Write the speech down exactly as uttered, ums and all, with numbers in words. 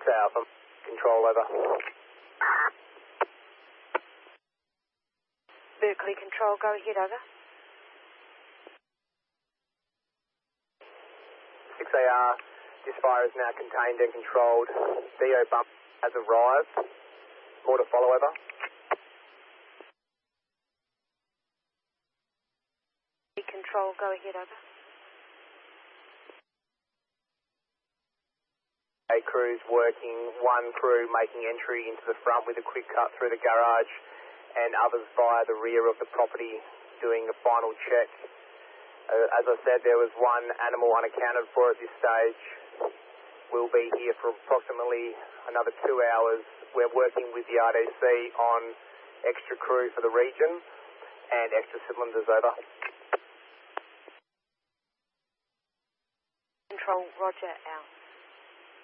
South, control over. Berkeley control, go ahead, over. six A R, this fire is now contained and controlled. D O bump has arrived. More to follow, over. Control, go ahead, over. A crew's working, one crew making entry into the front with a quick cut through the garage, and others via the rear of the property doing a final check. Uh, as I said, there was one animal unaccounted for at this stage. We'll be here for approximately another two hours. We're working with the R D C on extra crew for the region and extra cylinders, over. Control, roger, out.